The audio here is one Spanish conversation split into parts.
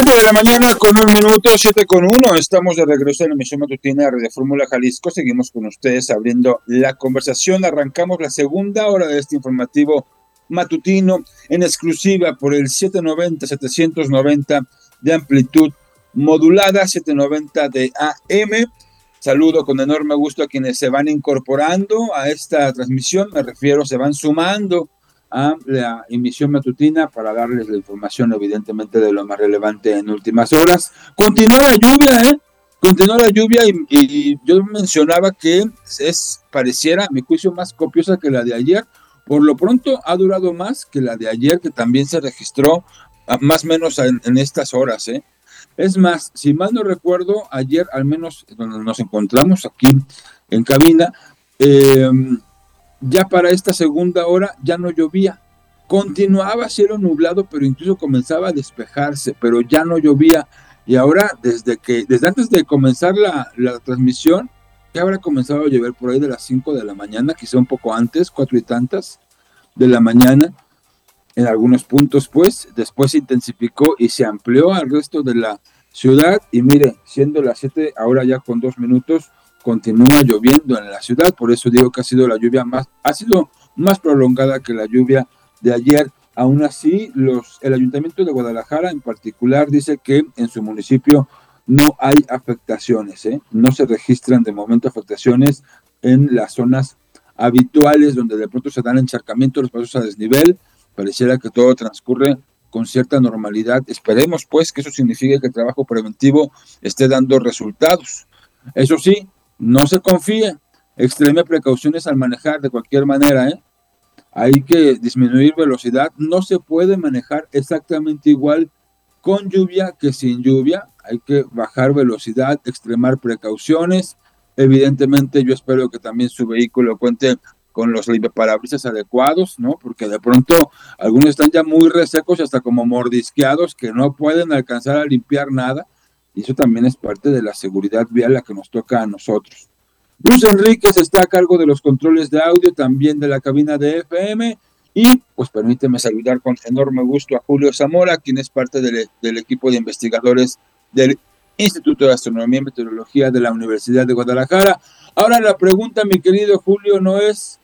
7 de la mañana con 1 minuto, 7:01. Estamos de regreso en la emisión matutina de Fórmula Jalisco. Seguimos con ustedes abriendo la conversación. Arrancamos la segunda hora de este informativo matutino en exclusiva por el 790 de amplitud modulada, 790 de AM. Saludo con enorme gusto a quienes se van incorporando a esta transmisión. Me refiero, se van sumando a la emisión matutina para darles la información, evidentemente, de lo más relevante en últimas horas. Continúa la lluvia, continúa la lluvia y yo mencionaba que pareciera, a mi juicio, más copiosa que la de ayer. Por lo pronto ha durado más que la de ayer, que también se registró más o menos en estas horas. Es más, si mal no recuerdo, ayer, al menos donde nos encontramos aquí en cabina, ya para esta segunda hora ya no llovía. Continuaba cielo nublado, pero incluso comenzaba a despejarse, pero ya no llovía. Y ahora, desde antes de comenzar la transmisión, ya habrá comenzado a llover por ahí de las 5 de la mañana, quizá un poco antes, 4 y tantas de la mañana, en algunos puntos, pues. Después se intensificó y se amplió al resto de la ciudad. Y mire, siendo las 7, ahora ya con 2 minutos, continúa lloviendo en la ciudad. Por eso digo que ha sido más prolongada que la lluvia de ayer. Aún así, el Ayuntamiento de Guadalajara en particular dice que en su municipio no hay afectaciones, no se registran de momento afectaciones en las zonas habituales donde de pronto se dan encharcamientos, los pasos a desnivel. Pareciera que todo transcurre con cierta normalidad. Esperemos pues que eso signifique que el trabajo preventivo esté dando resultados. Eso sí, no se confíe, extreme precauciones al manejar de cualquier manera, Hay que disminuir velocidad. No se puede manejar exactamente igual con lluvia que sin lluvia. Hay que bajar velocidad, extremar precauciones. Evidentemente, yo espero que también su vehículo cuente con los limpiaparabrisas adecuados, ¿no? Porque de pronto algunos están ya muy resecos, hasta como mordisqueados, que no pueden alcanzar a limpiar nada. Y eso también es parte de la seguridad vial, la que nos toca a nosotros. Luz Enríquez está a cargo de los controles de audio, también de la cabina de FM, y pues permíteme saludar con enorme gusto a Julio Zamora, quien es parte del equipo de investigadores del Instituto de Astronomía y Meteorología de la Universidad de Guadalajara. Ahora la pregunta, mi querido Julio, no es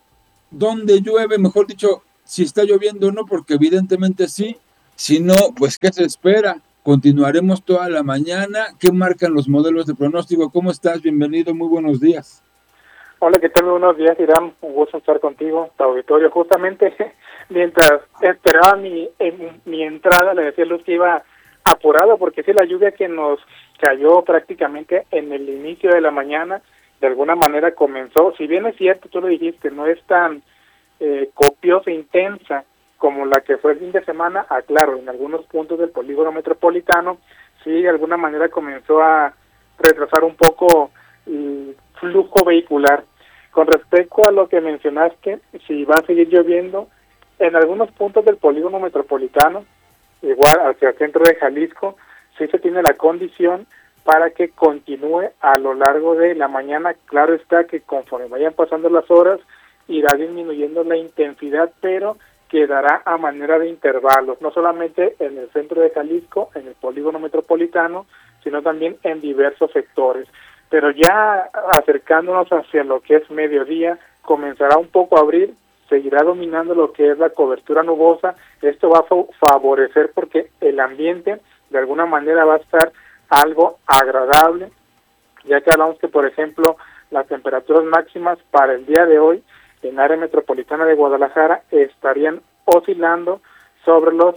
dónde llueve, mejor dicho, si está lloviendo o no, porque evidentemente sí, si no, pues ¿qué se espera? Continuaremos toda la mañana. ¿Qué marcan los modelos de pronóstico? ¿Cómo estás? Bienvenido, muy buenos días. Hola, ¿qué tal? Buenos días, Irán. Un gusto estar contigo, tu auditorio. Justamente mientras esperaba mi entrada, le decía a Luz que iba apurado, porque sí, la lluvia que nos cayó prácticamente en el inicio de la mañana, de alguna manera comenzó, si bien es cierto, tú lo dijiste, no es tan copiosa, intensa, como la que fue el fin de semana. Claro, en algunos puntos del polígono metropolitano sí de alguna manera comenzó a retrasar un poco el flujo vehicular. Con respecto a lo que mencionaste, si va a seguir lloviendo, en algunos puntos del polígono metropolitano, igual hacia el centro de Jalisco, sí se tiene la condición para que continúe a lo largo de la mañana. Claro está que conforme vayan pasando las horas, irá disminuyendo la intensidad, pero quedará a manera de intervalos, no solamente en el centro de Jalisco, en el polígono metropolitano, sino también en diversos sectores. Pero ya acercándonos hacia lo que es mediodía, comenzará un poco a abrir, seguirá dominando lo que es la cobertura nubosa. Esto va a favorecer porque el ambiente de alguna manera va a estar algo agradable, ya que hablamos que, por ejemplo, las temperaturas máximas para el día de hoy en área metropolitana de Guadalajara estarían oscilando sobre los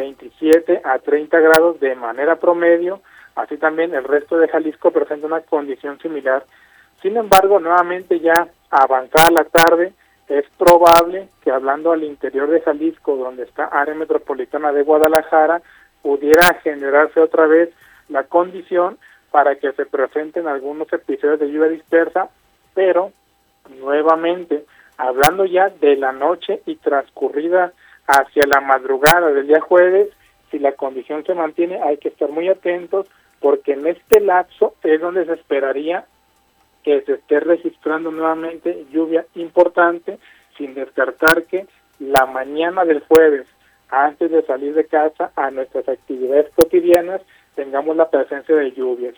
27 a 30 grados de manera promedio. Así también el resto de Jalisco presenta una condición similar. Sin embargo, nuevamente ya avanzada la tarde, es probable que, hablando al interior de Jalisco, donde está área metropolitana de Guadalajara, pudiera generarse otra vez la condición para que se presenten algunos episodios de lluvia dispersa, pero nuevamente, hablando ya de la noche y transcurrida hacia la madrugada del día jueves, si la condición se mantiene, hay que estar muy atentos, porque en este lapso es donde se esperaría que se esté registrando nuevamente lluvia importante, sin descartar que la mañana del jueves antes de salir de casa a nuestras actividades cotidianas, tengamos la presencia de lluvias.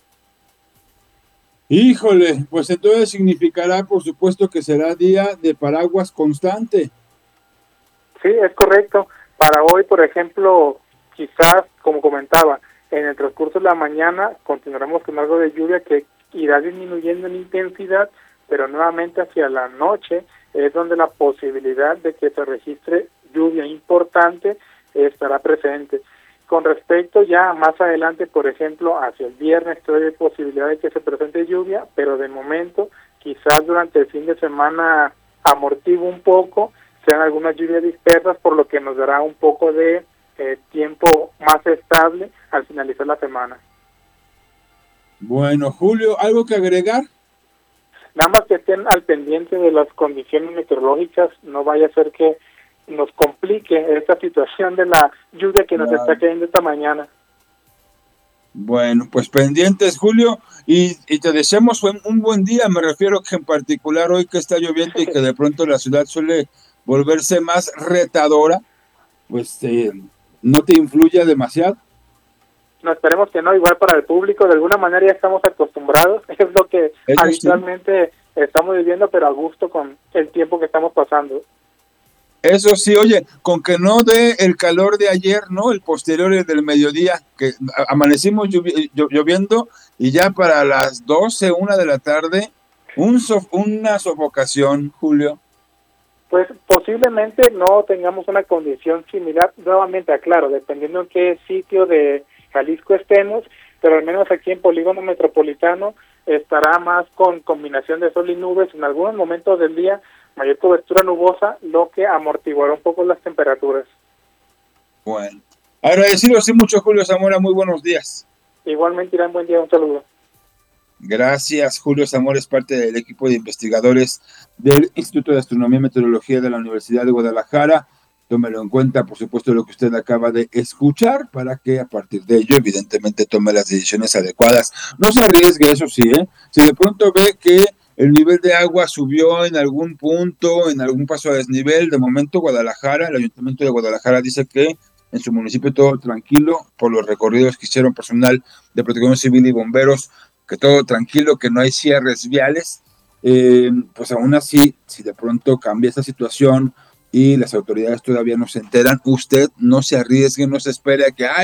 Híjole, pues entonces significará, por supuesto, que será día de paraguas constante. Sí, es correcto. Para hoy, por ejemplo, quizás, como comentaba, en el transcurso de la mañana continuaremos con algo de lluvia que irá disminuyendo en intensidad, pero nuevamente hacia la noche es donde la posibilidad de que se registre lluvia importante estará presente. Con respecto ya más adelante, por ejemplo, hacia el viernes, todavía hay posibilidad de que se presente lluvia, pero de momento, quizás durante el fin de semana amortigua un poco, sean algunas lluvias dispersas, por lo que nos dará un poco de tiempo más estable al finalizar la semana. Bueno, Julio, ¿algo que agregar? Nada más que estén al pendiente de las condiciones meteorológicas, no vaya a ser que nos complique esta situación de la lluvia que nos está cayendo esta mañana. Bueno, pues pendientes, Julio, y te deseamos un buen día. Me refiero que en particular hoy que está lloviendo y que de pronto la ciudad suele volverse más retadora, pues no te influya demasiado. No, esperemos que no, igual para el público, de alguna manera ya estamos acostumbrados, es lo que Eso habitualmente estamos viviendo, pero a gusto con el tiempo que estamos pasando. Eso sí, oye, con que no dé el calor de ayer, ¿no? El posterior del mediodía, que amanecimos lloviendo y ya para las 12, 1 de la tarde, una sofocación, Julio. Pues posiblemente no tengamos una condición similar, nuevamente aclaro, dependiendo en qué sitio de Jalisco estemos, pero al menos aquí en Polígono Metropolitano estará más con combinación de sol y nubes, en algunos momentos del día mayor cobertura nubosa, lo que amortiguará un poco las temperaturas. Bueno, agradecido sí mucho, Julio Zamora, muy buenos días. Igualmente, Irán, buen día, un saludo. Gracias, Julio Zamora es parte del equipo de investigadores del Instituto de Astronomía y Meteorología de la Universidad de Guadalajara. Tómelo en cuenta, por supuesto, lo que usted acaba de escuchar, para que a partir de ello, evidentemente, tome las decisiones adecuadas. No se arriesgue, eso sí, ¿eh? Si de pronto ve que el nivel de agua subió en algún punto, en algún paso a desnivel, de momento Guadalajara, el Ayuntamiento de Guadalajara dice que en su municipio todo tranquilo, por los recorridos que hicieron personal de Protección Civil y bomberos, que todo tranquilo, que no hay cierres viales. Pues aún así, si de pronto cambia esa situación y las autoridades todavía no se enteran, usted no se arriesgue, no se espere a que